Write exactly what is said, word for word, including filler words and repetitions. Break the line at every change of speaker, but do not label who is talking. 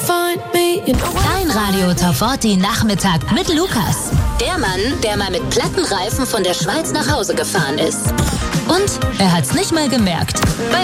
Dein Radio Top vierzig Nachmittag mit Lukas. Der Mann, der mal mit Plattenreifen von der Schweiz nach Hause gefahren ist. Und er hat's nicht mal gemerkt. Bei